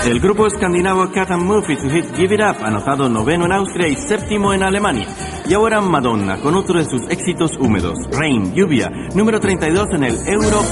El grupo escandinavo Cat and Murphy su hit Give It Up, anotado 9º en Austria y 7º en Alemania. Y ahora Madonna, con otro de sus éxitos húmedos, Rain, Lluvia, número 32 en el Euro